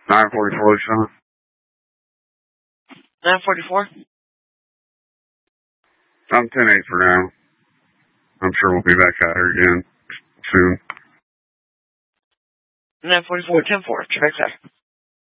944, Sean. 944? I'm 10-8 for now. I'm sure we'll be back out here again soon. 944, 10-4, check back.